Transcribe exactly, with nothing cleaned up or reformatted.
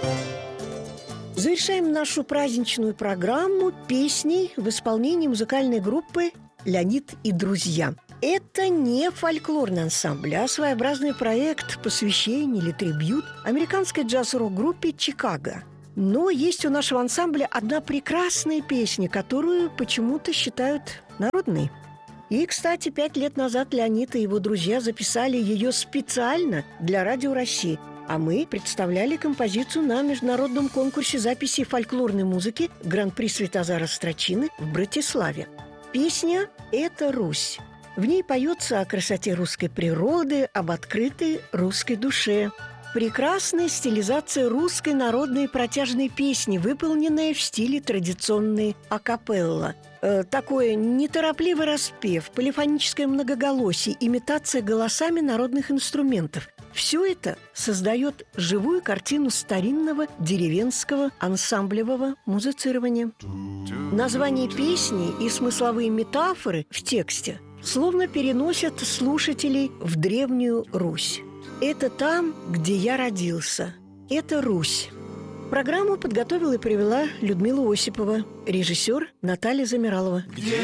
Завершаем нашу праздничную программу песней в исполнении музыкальной группы «Леонид и друзья». Это не фольклорный ансамбль, а своеобразный проект посвящения или трибьют американской джаз-рок-группе «Чикаго». Но есть у нашего ансамбля одна прекрасная песня, которую почему-то считают народной. И, кстати, пять лет назад Леонид и его друзья записали ее специально для Радио России. А мы представляли композицию на международном конкурсе записи фольклорной музыки Гран-при Святозара Строчины в Братиславе. Песня «Это Русь». В ней поется о красоте русской природы, об открытой русской душе. Прекрасная стилизация русской народной протяжной песни, выполненная в стиле традиционной акапелла. Э, такое неторопливый распев, полифоническое многоголосие, имитация голосами народных инструментов. Все это создает живую картину старинного деревенского ансамблевого музицирования. Название песни и смысловые метафоры в тексте словно переносят слушателей в Древнюю Русь. Это там, где я родился. Это Русь. Программу подготовила и провела Людмила Осипова, режиссер Наталья Замиралова.